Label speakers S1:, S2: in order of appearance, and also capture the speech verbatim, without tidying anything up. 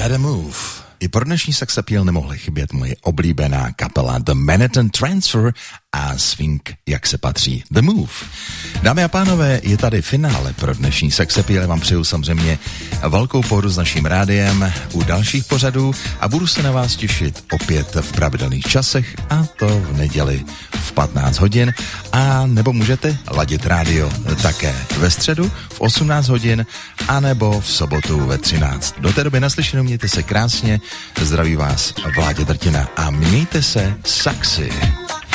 S1: Gotta Move. I pro dnešní Sex Appeal nemohly chybět moje oblíbená kapela The Manhattan Transfer a swing, jak se patří, The Move. Dámy a pánové, je tady finále pro dnešní Sex Appeal. Vám přeju samozřejmě velkou pohodu s naším rádiem u dalších pořadů a budu se na vás těšit opět v pravidelných časech, a to v neděli v patnáct hodin, a nebo můžete ladit rádio také ve středu v osmnáct hodin a nebo v sobotu ve třináct. Do té doby naslyšenou, mějte se krásně, zdraví vás Vláďa Drtina a mějte se sexy.